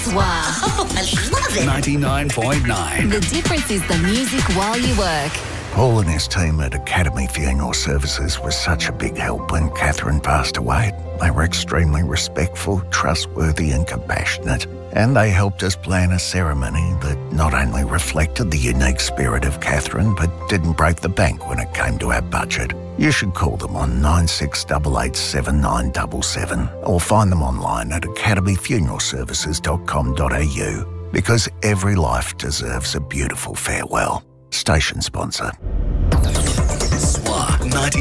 Swa. Oh, I love it. 99.9. The difference is the music while you work. Paul and his team at Academy Funeral Services was such a big help when Catherine passed away. They were extremely respectful, trustworthy and compassionate. And they helped us plan a ceremony that not only reflected the unique spirit of Catherine, but didn't break the bank when it came to our budget. You should call them on 96887977 or find them online at academyfuneralservices.com.au, because every life deserves a beautiful farewell. Station sponsor. SWA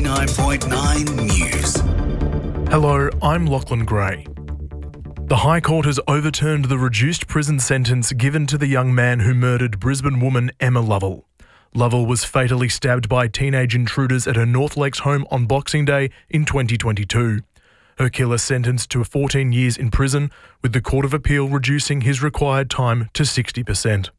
99.9 News. Hello, I'm Lachlan Gray. The High Court has overturned the reduced prison sentence given to the young man who murdered Brisbane woman Emma Lovell. Lovell was fatally stabbed by teenage intruders at her North Lakes home on Boxing Day in 2022. Her killer sentenced to 14 years in prison, with the Court of Appeal reducing his required time to 60%.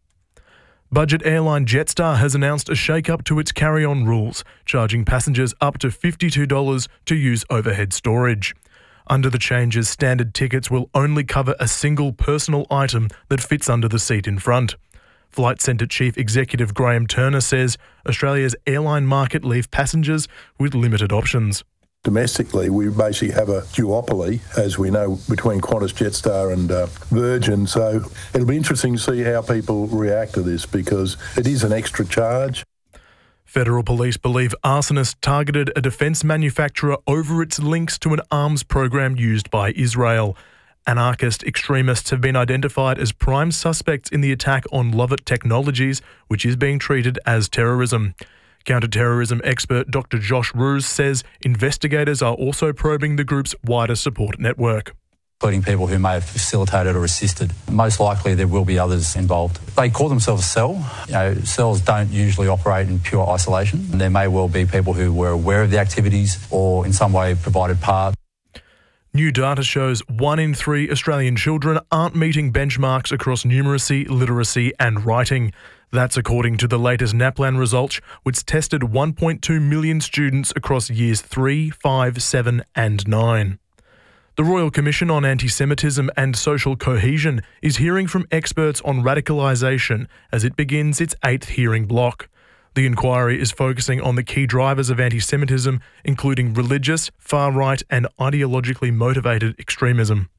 Budget airline Jetstar has announced a shake-up to its carry-on rules, charging passengers up to $52 to use overhead storage. Under the changes, standard tickets will only cover a single personal item that fits under the seat in front. Flight Centre Chief Executive Graham Turner says Australia's airline market leaves passengers with limited options. Domestically, we basically have a duopoly, as we know, between Qantas, Jetstar and Virgin. So it'll be interesting to see how people react to this, because it is an extra charge. Federal police believe arsonists targeted a defence manufacturer over its links to an arms program used by Israel. Anarchist extremists have been identified as prime suspects in the attack on Lovett Technologies, which is being treated as terrorism. Counter-terrorism expert Dr. Josh Roos says investigators are also probing the group's wider support network, including people who may have facilitated or assisted. Most likely there will be others involved. They call themselves a cell. Cells don't usually operate in pure isolation. And there may well be people who were aware of the activities or in some way provided part. New data shows 1 in 3 Australian children aren't meeting benchmarks across numeracy, literacy and writing. That's according to the latest NAPLAN results, which tested 1.2 million students across years 3, 5, 7 and 9. The Royal Commission on Anti-Semitism and Social Cohesion is hearing from experts on radicalisation as it begins its 8th hearing block. The inquiry is focusing on the key drivers of anti-Semitism, including religious, far-right and ideologically motivated extremism.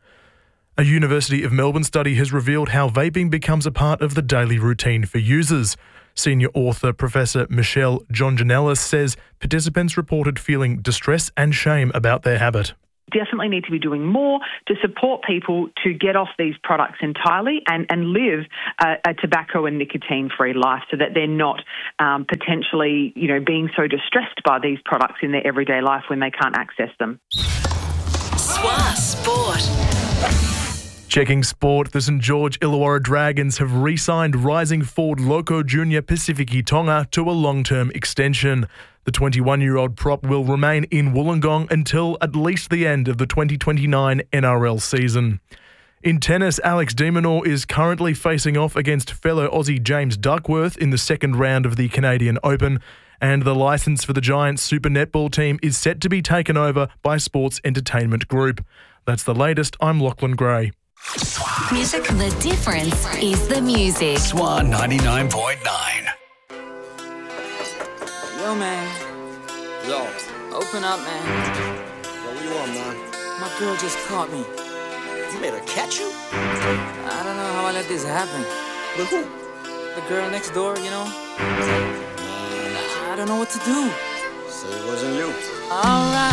A University of Melbourne study has revealed how vaping becomes a part of the daily routine for users. Senior author Professor Michelle Jonjanellis says participants reported feeling distress and shame about their habit. Definitely need to be doing more to support people to get off these products entirely and live a tobacco and nicotine-free life, so that they're not potentially, being so distressed by these products in their everyday life when they can't access them. SWA Sport. Checking sport, the St George Illawarra Dragons have re-signed rising forward Loco Junior Pasifiki Tonga to a long-term extension. The 21-year-old prop will remain in Wollongong until at least the end of the 2029 NRL season. In tennis, Alex de Minaur is currently facing off against fellow Aussie James Duckworth in the second round of the Canadian Open, and the licence for the Giants Super Netball team is set to be taken over by Sports Entertainment Group. That's the latest. I'm Lachlan Gray. Music. The difference is the music. SWA 99.9. Yo, man. Yo. Open up, man. Yo, what you want, man? My girl just caught me. You made her catch you? I don't know how I let this happen. But who? The girl next door, I don't know what to do. So it wasn't you. All right.